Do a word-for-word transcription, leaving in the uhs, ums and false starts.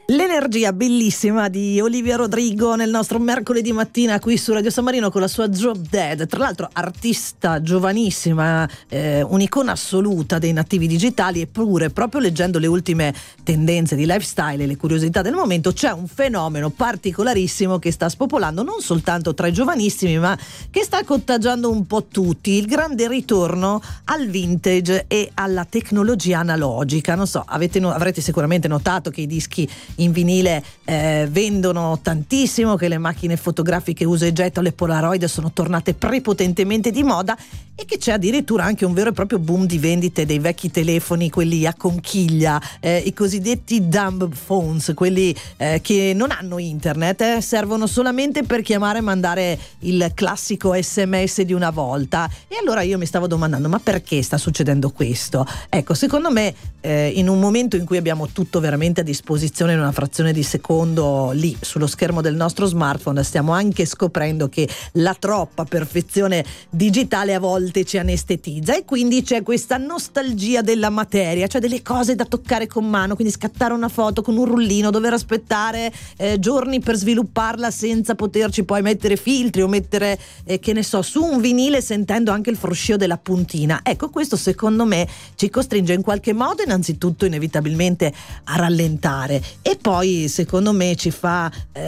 L'energia bellissima di Olivia Rodrigo nel nostro mercoledì mattina qui su Radio San Marino con la sua Drop Dead, tra l'altro artista giovanissima, eh, un'icona assoluta dei nativi digitali. Eppure, proprio leggendo le ultime tendenze di lifestyle e le curiosità del momento, c'è un fenomeno particolarissimo che sta spopolando non soltanto tra i giovanissimi, ma che sta contagiando un po' tutti: il grande ritorno al vintage e alla tecnologia analogica. Non so, avete, avrete sicuramente notato che i dischi in vinile eh, vendono tantissimo, che le macchine fotografiche usa e getta, le Polaroid, sono tornate prepotentemente di moda, e che c'è addirittura anche un vero e proprio boom di vendite dei vecchi telefoni, quelli a conchiglia, eh, i cosiddetti dumb phones, quelli eh, che non hanno internet, eh, servono solamente per chiamare e mandare il classico sms di una volta. E allora io mi stavo domandando: ma perché sta succedendo questo? Ecco, secondo me eh, in un momento in cui abbiamo tutto veramente a disposizione in una frazione di secondo lì sullo schermo del nostro smartphone, stiamo anche scoprendo che la troppa perfezione digitale a volte ci anestetizza, e quindi c'è questa nostalgia della materia, cioè delle cose da toccare con mano, quindi scattare una foto con un rullino, dover aspettare eh, giorni per svilupparla senza poterci poi mettere filtri o mettere eh, che ne so, su un vinile, sentendo anche il fruscio della puntina. Ecco, questo secondo me ci costringe in qualche modo innanzitutto inevitabilmente a rallentare, e poi secondo me ci fa eh,